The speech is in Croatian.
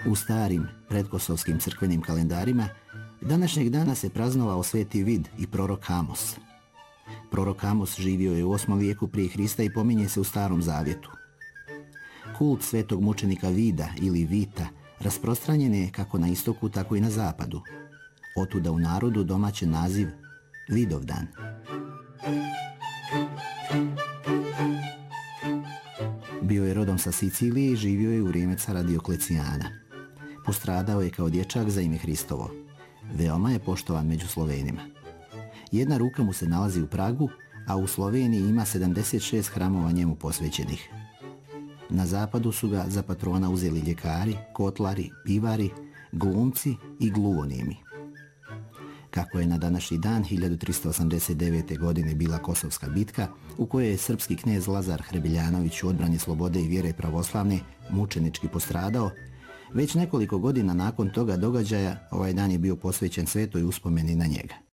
U starim predkosovskim crkvenim kalendarima današnjeg dana se praznovao Sveti Vid i prorok Amos. Prorok Amos živio je u 8. vijeku prije Hrista i pominje se u Starom zavjetu. Kult svetog mučenika Vida ili Vita rasprostranjen je kako na istoku, tako i na zapadu. Otuda u narodu domaćen naziv Vidovdan. Bio je rodom sa Sicilije i živio je u vrijeme cara Dioklecijana. Postradao je kao dječak za ime Hristovo. Veoma je poštovan među Slovenima. Jedna ruka mu se nalazi u Pragu, a u Sloveniji ima 76 hramova njemu posvećenih. Na zapadu su ga za patrona uzeli ljekari, kotlari, pivari, glumci i gluvonimi. Kako je na današnji dan 1389. godine bila Kosovska bitka, u kojoj je srpski knez Lazar Hrebeljanović u odbrani slobode i vjere pravoslavne mučenički postradao, već nekoliko godina nakon toga događaja ovaj dan je bio posvećen svetoj uspomeni na njega.